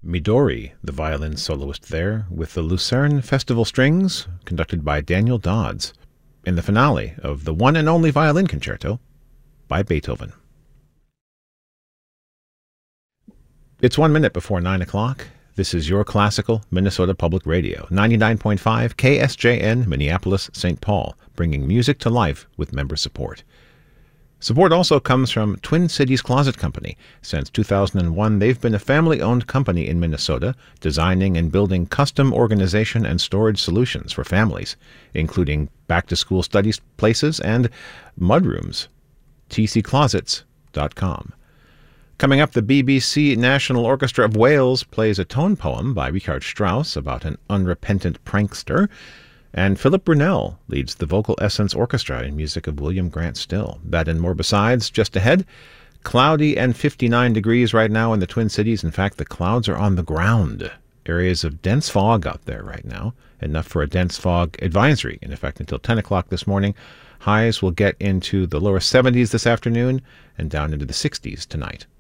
Midori, the violin soloist there, with the Lucerne Festival Strings, conducted by Daniel Dodds, in the finale of the one and only violin concerto by Beethoven. It's 1 minute before 9 o'clock. This is your classical Minnesota Public Radio, 99.5 KSJN, Minneapolis, St. Paul, bringing music to life with member support. Support also comes from Twin Cities Closet Company. Since 2001, they've been a family-owned company in Minnesota, designing and building custom organization and storage solutions for families, including back-to-school study places and mudrooms. tcclosets.com. Coming up, the BBC National Orchestra of Wales plays a tone poem by Richard Strauss about an unrepentant prankster, and Philip Brunel leads the Vocal Essence Orchestra in music of William Grant Still. That and more besides, just ahead. Cloudy and 59 degrees right now in the Twin Cities. In fact, the clouds are on the ground. Areas of dense fog out there right now, enough for a dense fog advisory in effect until 10 o'clock this morning. Highs will get into the lower 70s this afternoon and down into the 60s tonight.